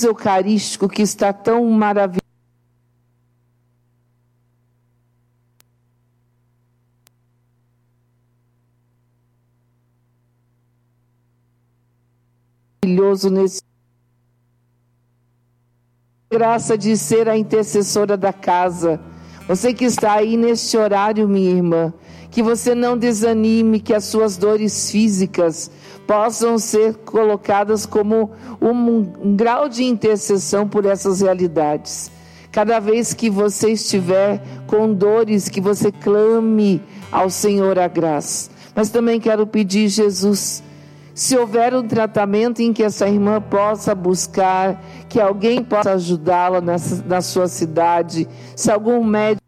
Jesus eucarístico que está tão maravilhoso, nesse graça de ser a intercessora da casa. Você que está aí neste horário, minha irmã, que você não desanime, que as suas dores físicas possam ser colocadas como um grau de intercessão por essas realidades. Cada vez que você estiver com dores, que você clame ao Senhor a graça. Mas também quero pedir, Jesus, se houver um tratamento em que essa irmã possa buscar, que alguém possa ajudá-la na sua cidade, se algum médico